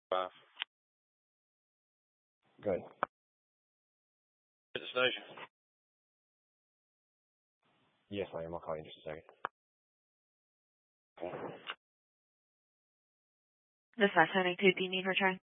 5. Good. At the station. Yes, I am. I'll call you in just a second. This is 972. Do you need return?